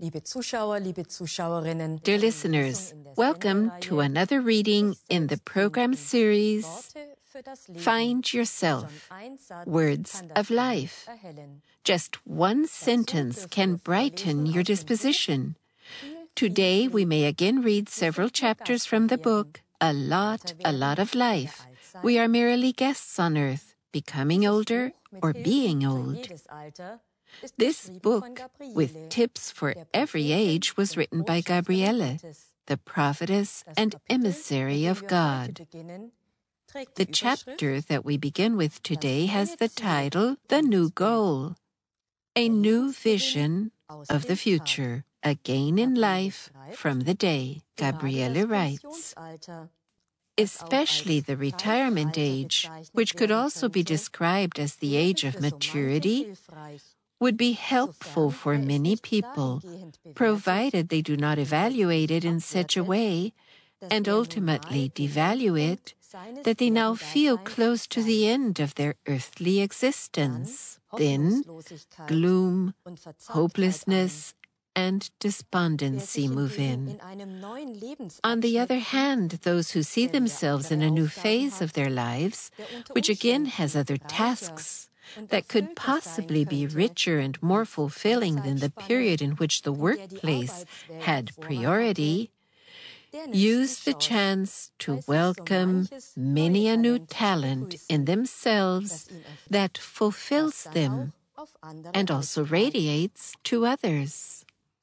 Dear listeners, welcome to another reading in the program series, Find Yourself, Words of Life. Just one sentence can brighten your disposition. Today we may again read several chapters from the book, A Lot of Life. We are merely guests on earth, becoming older or being old. This book, with tips for every age, was written by Gabriele, the prophetess and emissary of God. The chapter that we begin with today has the title, The New Goal, a new vision of the future, a gain in life from the day, Gabriele writes. Especially the retirement age, which could also be described as the age of maturity, would be helpful for many people, provided they do not evaluate it in such a way and ultimately devalue it that they now feel close to the end of their earthly existence. Then gloom, hopelessness, and despondency move in. On the other hand, those who see themselves in a new phase of their lives, which again has other tasks, that could possibly be richer and more fulfilling than the period in which the workplace had priority, use the chance to welcome many a new talent in themselves that fulfills them and also radiates to others.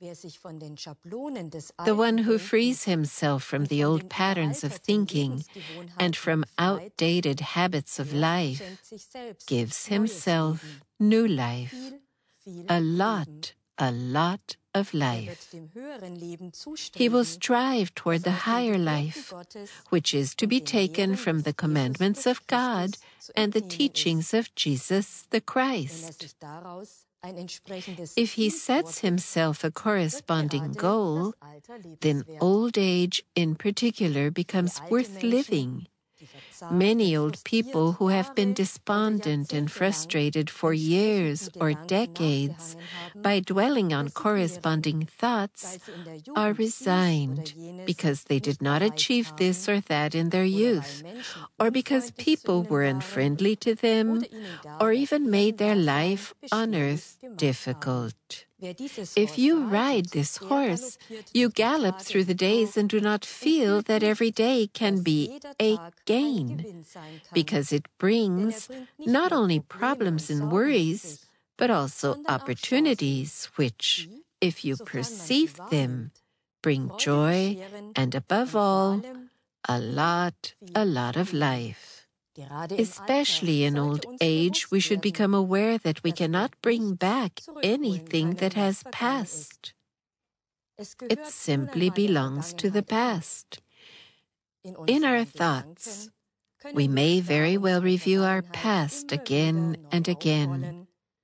The one who frees himself from the old patterns of thinking and from outdated habits of life gives himself new life, a lot of life. He will strive toward the higher life, which is to be taken from the commandments of God and the teachings of Jesus the Christ. If he sets himself a corresponding goal, then old age in particular becomes worth living. Many old people who have been despondent and frustrated for years or decades by dwelling on corresponding thoughts are resigned because they did not achieve this or that in their youth, or because people were unfriendly to them, or even made their life on earth difficult. If you ride this horse, you gallop through the days and do not feel that every day can be a gain, because it brings not only problems and worries, but also opportunities which, if you perceive them, bring joy and, above all, a lot of life. Especially in old age, we should become aware that we cannot bring back anything that has passed. It simply belongs to the past. In our thoughts, we may very well review our past again and again.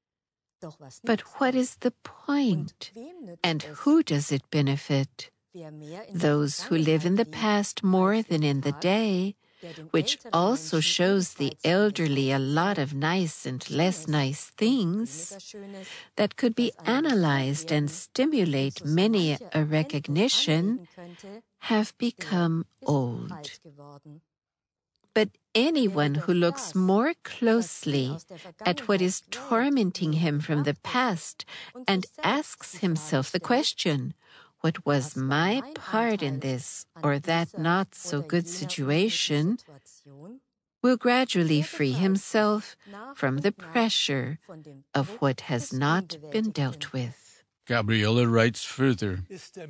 But what is the point? And who does it benefit? Those who live in the past more than in the day, which also shows the elderly a lot of nice and less nice things that could be analyzed and stimulate many a recognition, have become old. But anyone who looks more closely at what is tormenting him from the past and asks himself the question, what was my part in this or that not so good situation, will gradually free himself from the pressure of what has not been dealt with. Gabriele writes further,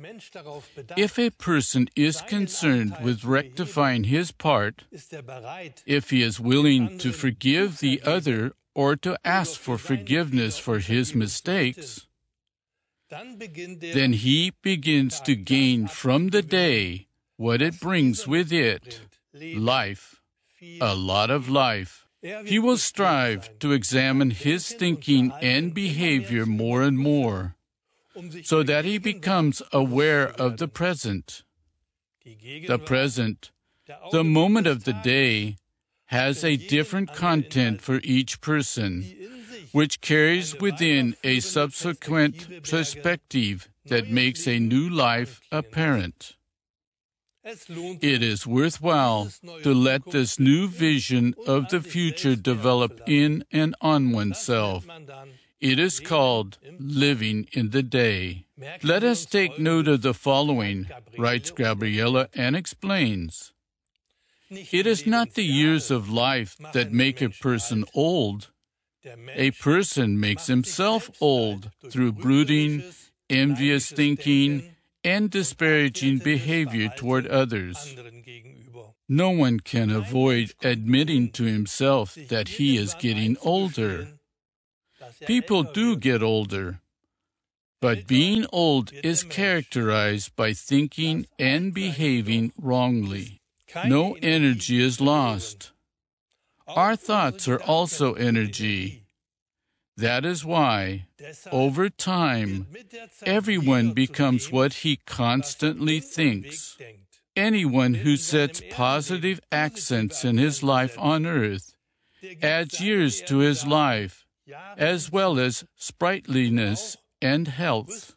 if a person is concerned with rectifying his part, if he is willing to forgive the other or to ask for forgiveness for his mistakes, then he begins to gain from the day what it brings with it, life, a lot of life. He will strive to examine his thinking and behavior more and more, so that he becomes aware of the present. The present, the moment of the day, has a different content for each person, which carries within a subsequent perspective that makes a new life apparent. It is worthwhile to let this new vision of the future develop in and on oneself. It is called living in the day. Let us take note of the following, writes Gabriele, and explains. It is not the years of life that make a person old. A person makes himself old through brooding, envious thinking, and disparaging behavior toward others. No one can avoid admitting to himself that he is getting older. People do get older, but being old is characterized by thinking and behaving wrongly. No energy is lost. Our thoughts are also energy. That is why, over time, everyone becomes what he constantly thinks. Anyone who sets positive accents in his life on earth adds years to his life, as well as sprightliness and health.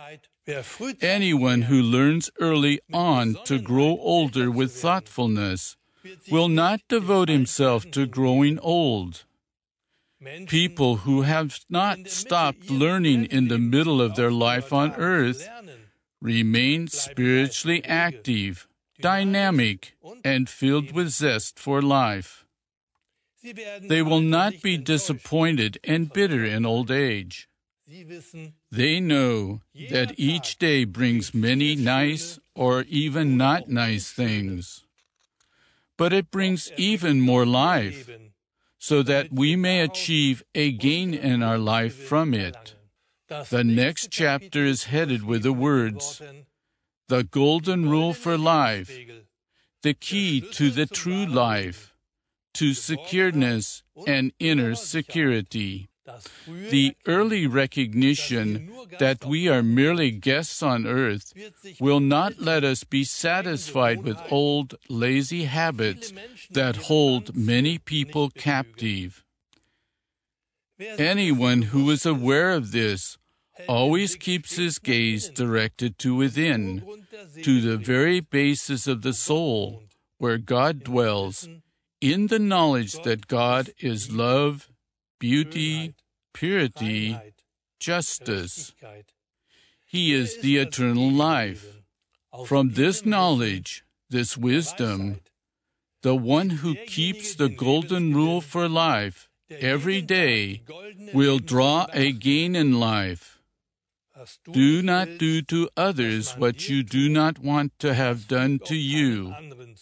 Anyone who learns early on to grow older with thoughtfulness will not devote himself to growing old. People who have not stopped learning in the middle of their life on earth remain spiritually active, dynamic, and filled with zest for life. They will not be disappointed and bitter in old age. They know that each day brings many nice or even not nice things, but it brings even more life, so that we may achieve a gain in our life from it. The next chapter is headed with the words, "The Golden Rule for Life, the key to the true life, to secureness and inner security." The early recognition that we are merely guests on earth will not let us be satisfied with old, lazy habits that hold many people captive. Anyone who is aware of this always keeps his gaze directed to within, to the very basis of the soul, where God dwells, in the knowledge that God is love, beauty, purity, justice. He is the eternal life. From this knowledge, this wisdom, the one who keeps the golden rule for life every day will draw a gain in life. Do not do to others what you do not want to have done to you.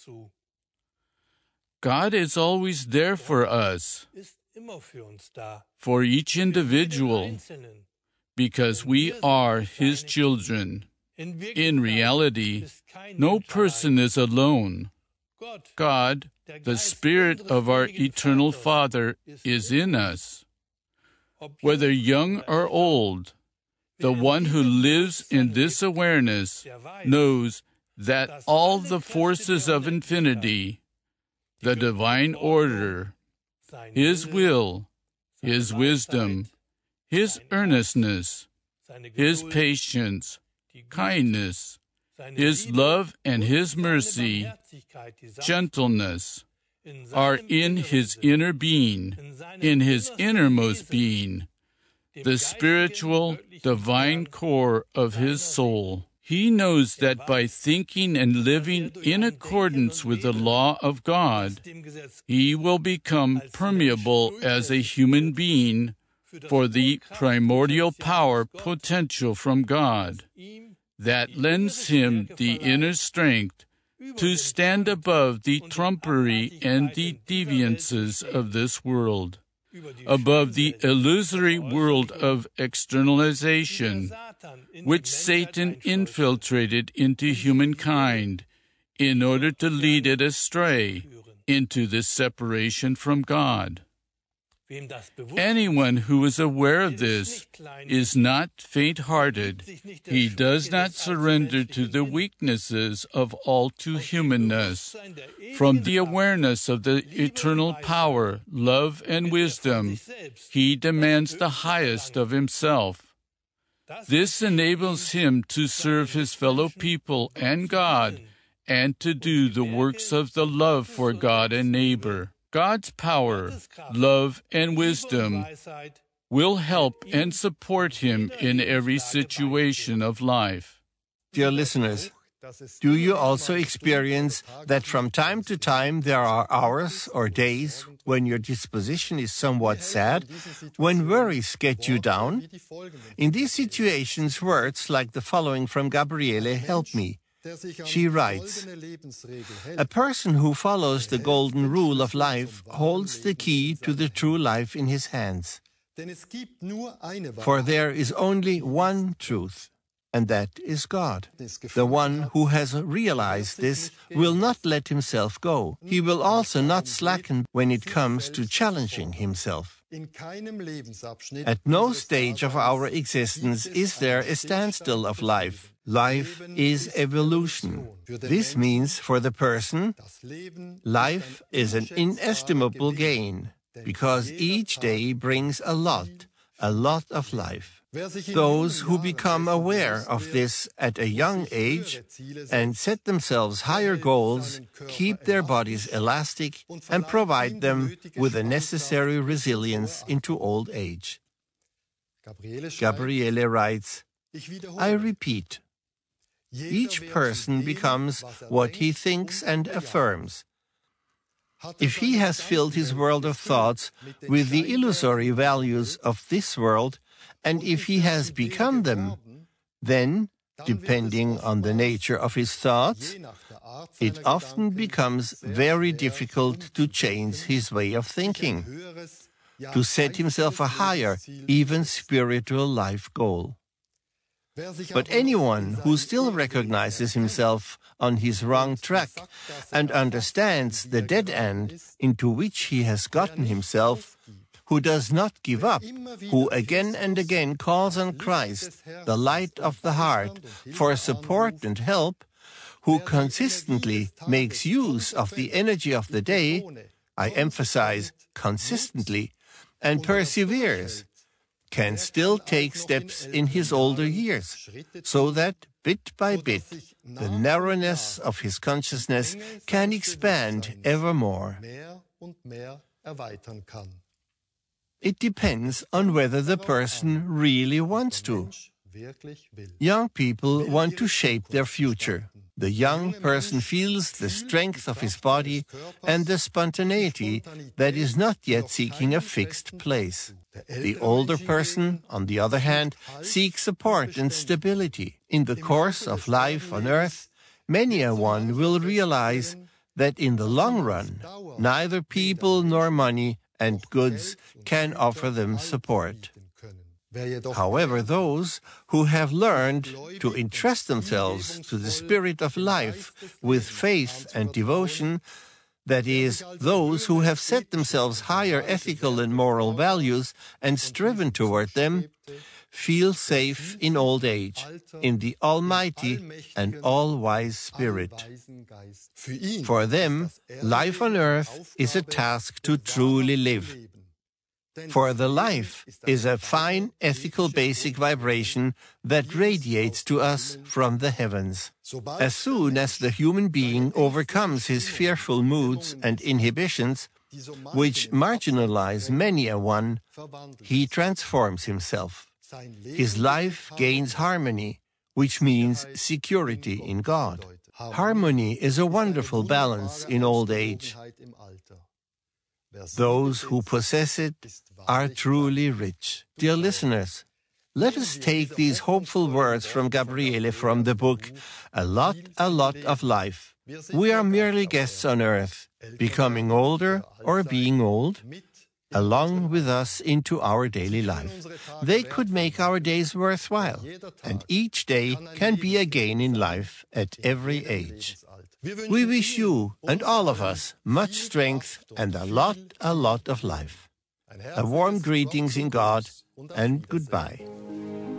God is always there for us, for each individual, because we are His children. In reality, no person is alone. God, the Spirit of our eternal Father, is in us. Whether young or old, the one who lives in this awareness knows that all the forces of infinity, the divine order, His will, His wisdom, His earnestness, His patience, kindness, His love and His mercy, gentleness, are in His inner being, in His innermost being, the spiritual, divine core of His soul. He knows that by thinking and living in accordance with the law of God, he will become permeable as a human being for the primordial power potential from God that lends him the inner strength to stand above the trumpery and the deviances of this world, above the illusory world of externalization, which Satan infiltrated into humankind in order to lead it astray into this separation from God. Anyone who is aware of this is not faint-hearted. He does not surrender to the weaknesses of all too humanness. From the awareness of the eternal power, love, and wisdom, he demands the highest of himself. This enables him to serve his fellow people and God, and to do the works of the love for God and neighbor. God's power, love, and wisdom will help and support him in every situation of life. Dear listeners, do you also experience that from time to time there are hours or days when your disposition is somewhat sad, when worries get you down? In these situations, words like the following from Gabriele help me. She writes, "A person who follows the golden rule of life holds the key to the true life in his hands. For there is only one truth, and that is God. The one who has realized this will not let himself go. He will also not slacken when it comes to challenging himself. At no stage of our existence is there a standstill of life. Life is evolution. This means for the person, life is an inestimable gain, because each day brings a lot of life. Those who become aware of this at a young age and set themselves higher goals keep their bodies elastic and provide them with the necessary resilience into old age." Gabriele writes, "I repeat, each person becomes what he thinks and affirms. If he has filled his world of thoughts with the illusory values of this world, and if he has become them, then, depending on the nature of his thoughts, it often becomes very difficult to change his way of thinking, to set himself a higher, even spiritual life goal. But anyone who still recognizes himself on his wrong track and understands the dead end into which he has gotten himself, who does not give up, who again and again calls on Christ, the light of the heart, for support and help, who consistently makes use of the energy of the day, I emphasize consistently, and perseveres, can still take steps in his older years, so that, bit by bit, the narrowness of his consciousness can expand ever more. It depends on whether the person really wants to. Young people want to shape their future. The young person feels the strength of his body and the spontaneity that is not yet seeking a fixed place. The older person, on the other hand, seeks support and stability. In the course of life on earth, many a one will realize that in the long run, neither people nor money and goods can offer them support. However, those who have learned to entrust themselves to the spirit of life with faith and devotion, that is, those who have set themselves higher ethical and moral values and striven toward them, feel safe in old age, in the Almighty and all-wise Spirit. For them, life on earth is a task to truly live. For the life is a fine ethical basic vibration that radiates to us from the heavens. As soon as the human being overcomes his fearful moods and inhibitions, which marginalize many a one, he transforms himself. His life gains harmony, which means security in God. Harmony is a wonderful balance in old age. Those who possess it are truly rich. Dear listeners, let us take these hopeful words from Gabriele from the book, A Lot of Life. We are merely guests on earth, becoming older or being old, along with us into our daily life. They could make our days worthwhile, and each day can be a gain in life at every age. We wish you and all of us much strength and a lot of life. A warm greetings in God and goodbye.